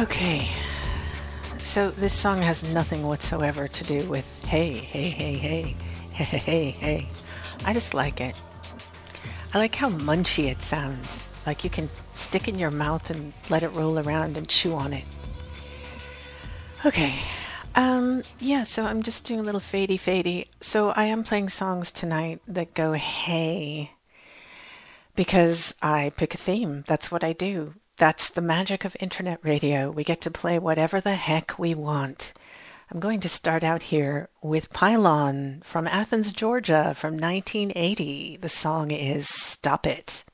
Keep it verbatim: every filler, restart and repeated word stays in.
Okay, so this song has nothing whatsoever to do with hey, hey, hey, hey, hey, hey, hey, hey. I just like it. I like how munchy it sounds. Like you can stick in your mouth and let it roll around and chew on it. Okay, um, yeah, so I'm just doing a little fadey fadey. So I am playing songs tonight that go hey, because I pick a theme. That's what I do. That's the magic of internet radio. We get to play whatever the heck we want. I'm going to start out here with Pylon from Athens, Georgia from nineteen eighty. The song is Stop It.